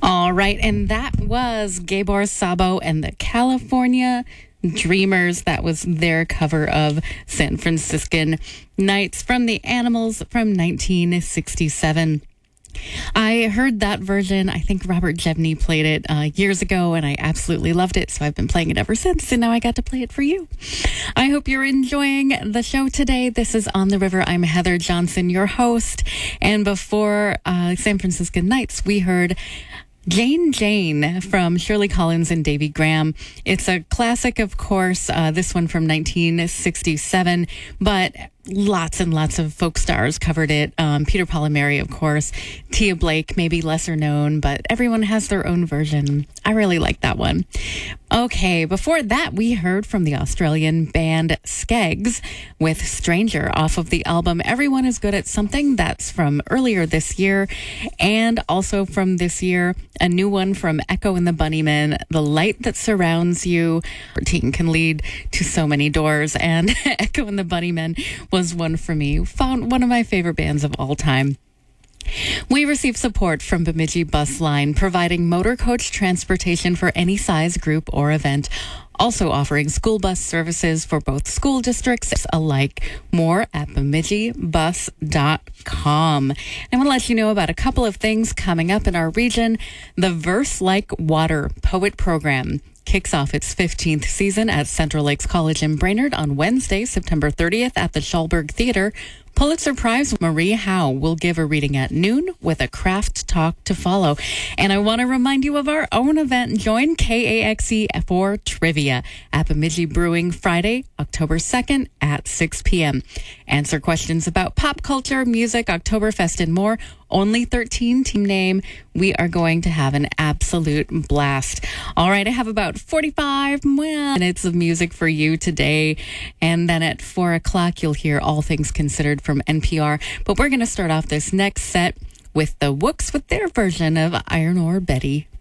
All right, and that was Gabor Szabo and the California Dreamers. That was their cover of San Franciscan Nights from the Animals from 1967. I heard that version. I think Robert Jevney played it years ago, and I absolutely loved it. So I've been playing it ever since, and now I got to play it for you. I hope you're enjoying the show today. This is On the River. I'm Heather Johnson, your host. And before San Franciscan Nights, we heard Jane Jane from Shirley Collins and Davy Graham. It's a classic, of course, this one from 1967, but lots and lots of folk stars covered it. Peter Paul and Mary, of course. Tia Blake, maybe lesser known, but everyone has their own version. I really like that one. Okay, before that, we heard from the Australian band Skeggs with Stranger off of the album Everyone is Good at Something. That's from earlier this year. And also from this year, a new one from Echo and the Bunnymen, The Light That Surrounds You. Routine can lead to so many doors, and Echo and the Bunnymen was one for me. Found one of my favorite bands of all time. We receive support from Bemidji Bus Line, providing motor coach transportation for any size, group, or event. Also offering school bus services for both school districts alike. More at bemidjibus.com. I want to let you know about a couple of things coming up in our region. The Verse Like Water Poet Program kicks off its 15th season at Central Lakes College in Brainerd on Wednesday, September 30th at the Schulberg Theater. Pulitzer Prize Marie Howe will give a reading at noon with a craft talk to follow. And I want to remind you of our own event. Join KAXE for Trivia at Bemidji Brewing Friday, October 2nd at 6 p.m. Answer questions about pop culture, music, Oktoberfest, and more. Only 13 team name. We are going to have an absolute blast. All right, I have about 45 minutes of music for you today. And then at 4 o'clock, you'll hear All Things Considered from NPR. But we're going to start off this next set with the Wooks with their version of Iron Ore Betty.